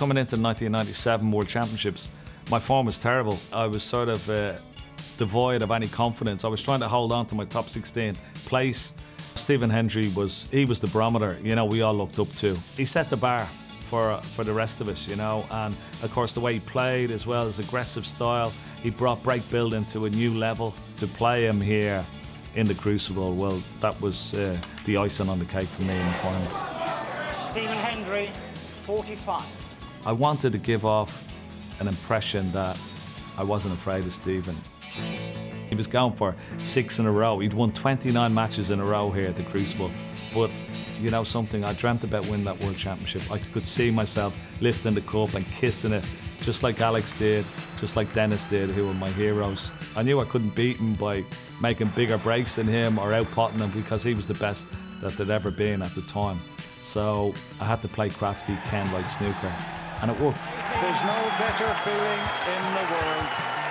coming into the 1997 World Championships, my form was terrible. I was sort of devoid of any confidence. I was trying to hold on to my top 16 place. Stephen Hendry was the barometer, you know, we all looked up to. He set the bar for the rest of us, you know, and of course the way he played as well, his aggressive style, he brought break building to a new level. To play him here in the Crucible, well, that was the icing on the cake for me in the final. Stephen Hendry, 45. I wanted to give off an impression that I wasn't afraid of Stephen. He was going for 6 in a row. He'd won 29 matches in a row here at the Crucible. But you know something, I dreamt about winning that World Championship. I could see myself lifting the cup and kissing it, just like Alex did, just like Dennis did, who were my heroes. I knew I couldn't beat him by making bigger breaks than him or out-potting him, because he was the best that there'd ever been at the time. So I had to play crafty Ken-like snooker, and it worked. There's no better feeling in the world.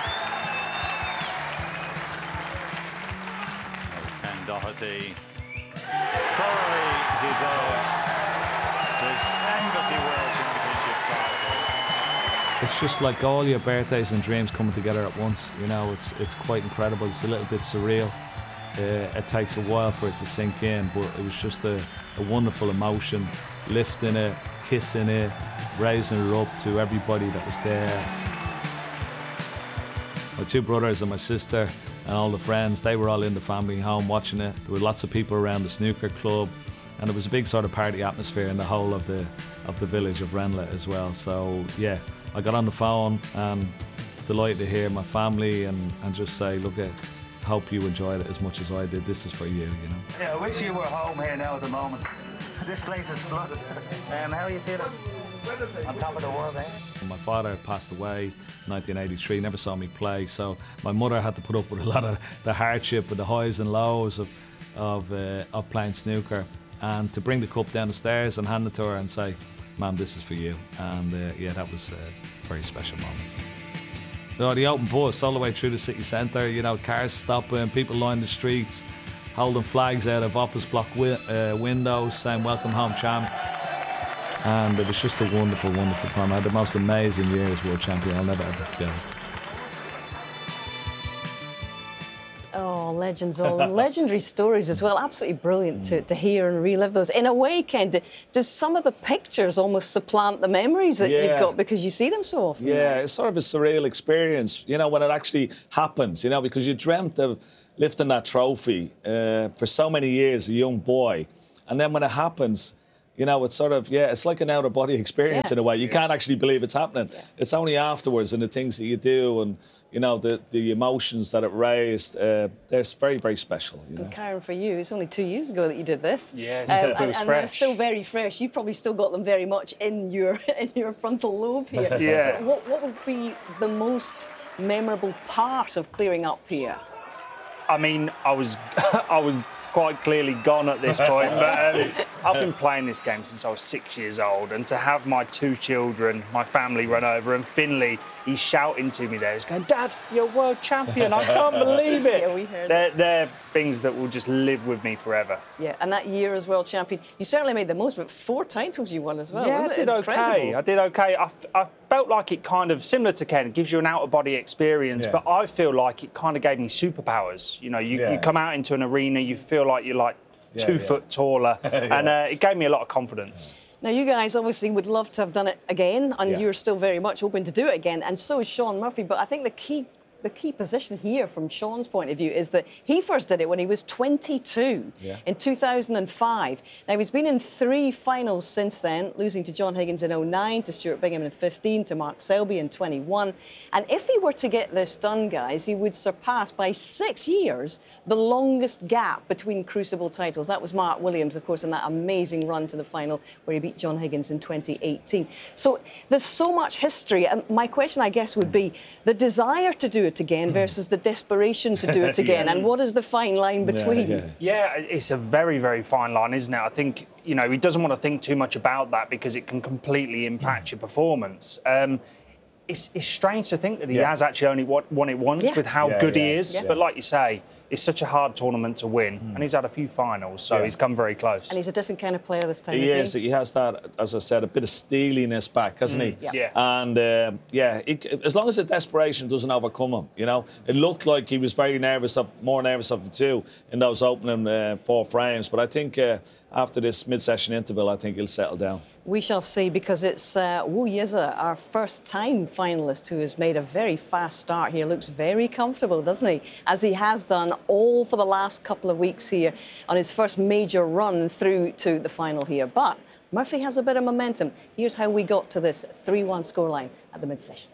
So Ken Doherty thoroughly deserves this Embassy World Championship title. It's just like all your birthdays and dreams coming together at once. You know, it's quite incredible. It's a little bit surreal. It takes a while for it to sink in, but it was just a wonderful emotion, lifting it, kissing it, raising it up to everybody that was there. My 2 brothers and my sister and all the friends, they were all in the family home watching it. There were lots of people around the snooker club, and it was a big sort of party atmosphere in the whole of the village of Renlet as well. So yeah, I got on the phone and delighted to hear my family and just say, look, I hope you enjoyed it as much as I did. This is for you, you know. Yeah, I wish you were home here now at the moment. This place is flooded. How are you feeling? On top of the world, eh? My father passed away in 1983, never saw me play, so my mother had to put up with a lot of the hardship and the highs and lows of playing snooker, and to bring the cup down the stairs and hand it to her and say, "Ma'am, this is for you." And yeah, that was a very special moment. The open bus all the way through the city centre, you know, cars stopping, people lining the streets, holding flags out of office block windows saying "Welcome home, champ." And it was just a wonderful, wonderful time. I had the most amazing year as world champion. I'll never ever forget it. Oh, legends all, and legendary stories as well. Absolutely brilliant to hear and relive those. In a way, Ken, does some of the pictures almost supplant the memories that you've got because you see them so often? Yeah, it's sort of a surreal experience, you know, when it actually happens, you know, because you dreamt of lifting that trophy for so many years, a young boy. And then when it happens, you know, it's sort of, yeah, it's like an out-of-body experience in a way. You can't actually believe it's happening. Yeah. It's only afterwards and the things that you do and, you know, the emotions that it raised, they're very, very special, you know. And Karen, for you, it's only 2 years ago that you did this. Yeah, and they're still very fresh. You've probably still got them very much in your frontal lobe here. Yeah. So what would be the most memorable part of clearing up here? I mean, I was quite clearly gone at this point, but I've been playing this game since I was 6 years old, and to have my 2 children, my family run over, and Finley, he's shouting to me there, he's going, "Dad, you're world champion, I can't believe it." Yeah, we heard they're things that will just live with me forever. Yeah, and that year as world champion, you certainly made the most of it. 4 titles you won as well, Yeah, wasn't I it? did okay. I did okay. I felt like it kind of, similar to Ken, it gives you an out-of-body experience, but I feel like it kind of gave me superpowers. You know, you come out into an arena, you feel like you're like 2 foot taller, and it gave me a lot of confidence. Now, you guys obviously would love to have done it again, and you're still very much hoping to do it again, and so is Shaun Murphy. But I think the key position here from Shaun's point of view is that he first did it when he was 22 in 2005. Now, he's been in 3 finals since then, losing to John Higgins in 2009, to Stuart Bingham in 2015, to Mark Selby in 2021. And if he were to get this done, guys, he would surpass by 6 years the longest gap between Crucible titles. That was Mark Williams, of course, in that amazing run to the final where he beat John Higgins in 2018. So there's so much history. And my question, I guess, would be the desire to do it again versus the desperation to do it again, and what is the fine line between? Yeah, it's a very, very fine line, isn't it? I think, you know, he doesn't want to think too much about that because it can completely impact your performance. it's strange to think that he has actually only won it once with how good he is. But like you say, it's such a hard tournament to win, and he's had a few finals, so he's come very close. And he's a different kind of player this time, He isn't is. He has that, as I said, a bit of steeliness back, hasn't he? Yeah. And as long as the desperation doesn't overcome him, you know, it looked like he was very nervous, more nervous of the two in those opening 4 frames. But I think after this mid-session interval, I think he'll settle down. We shall see, because it's Wu Yize, our first-time finalist, who has made a very fast start here. Looks very comfortable, doesn't he? As he has done all for the last couple of weeks here on his first major run through to the final here. But Murphy has a bit of momentum. Here's how we got to this 3-1 scoreline at the mid-session.